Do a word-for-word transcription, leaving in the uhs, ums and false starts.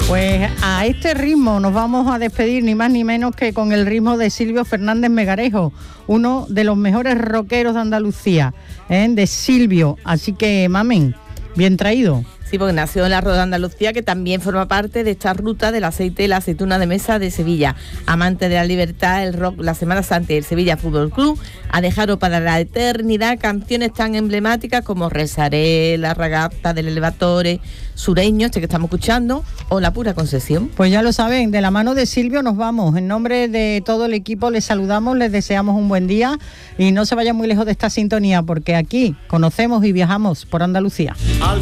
Pues a este ritmo nos vamos a despedir, ni más ni menos que con el ritmo de Silvio Fernández Megarejo, uno de los mejores rockeros de Andalucía, ¿eh? de Silvio. Así que, mamen, bien traído. Sí, porque nació en la Roda de Andalucía, que también forma parte de esta ruta del aceite y la aceituna de mesa de Sevilla. Amante de la libertad, el rock, la Semana Santa y el Sevilla Fútbol Club ha dejado para la eternidad canciones tan emblemáticas como Rezaré, La Ragazza del Elevatore, Sureño, este que estamos escuchando, o La Pura Concesión. Pues ya lo saben, de la mano de Silvio nos vamos. En nombre de todo el equipo les saludamos, les deseamos un buen día y no se vayan muy lejos de esta sintonía, porque aquí conocemos y viajamos por Andalucía.